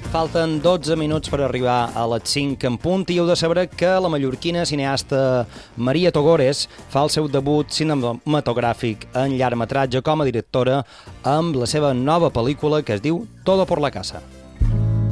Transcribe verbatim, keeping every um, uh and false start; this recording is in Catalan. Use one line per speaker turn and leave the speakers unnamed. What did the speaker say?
Falten dotze minuts per arribar a les cinc en punt i heu de saber que la mallorquina cineasta Maria Togores fa el seu debut cinematogràfic en llargmetratge com a directora amb la seva nova pel·lícula que es diu Todo por la casa.